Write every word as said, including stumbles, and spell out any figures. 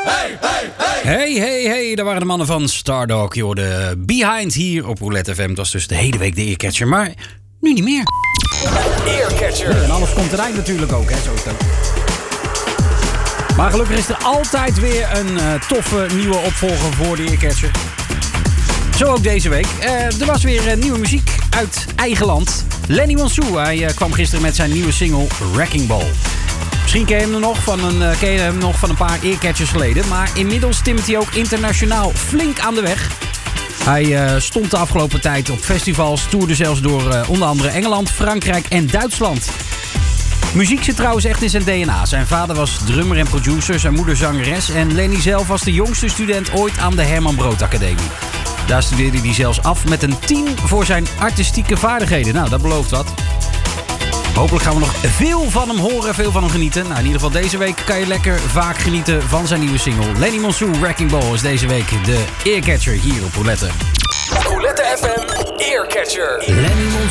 hey, hey, hey. Hey, hey, hey, daar waren de mannen van Stardog. Je hoorde Behind hier op Roulette F M. Dat was dus de hele week de Earcatcher, maar nu niet meer. Earcatcher. Ja, en alles komt eruit natuurlijk ook, hè, zo is het ook. Maar gelukkig is er altijd weer een uh, toffe nieuwe opvolger voor de Earcatcher. Zo ook deze week. Uh, er was weer uh, nieuwe muziek uit eigen land. Lenny Monsou, hij uh, kwam gisteren met zijn nieuwe single Wrecking Ball. Misschien ken je hem nog van een, uh, ken je hem nog van een paar Earcatchers geleden. Maar inmiddels timmert hij ook internationaal flink aan de weg. Hij uh, stond de afgelopen tijd op festivals, toerde zelfs door uh, onder andere Engeland, Frankrijk en Duitsland. Muziek zit trouwens echt in zijn D N A. Zijn vader was drummer en producer, zijn moeder zangeres. En Lenny zelf was de jongste student ooit aan de Herman Brood Academie. Daar studeerde hij zelfs af met een tien voor zijn artistieke vaardigheden. Nou, dat belooft wat. Hopelijk gaan we nog veel van hem horen, veel van hem genieten. Nou, in ieder geval deze week kan je lekker vaak genieten van zijn nieuwe single. Lenny Monsou, Wrecking Ball is deze week de Earcatcher hier op Roulette. Roulette F M, Earcatcher. Lenny Monsou.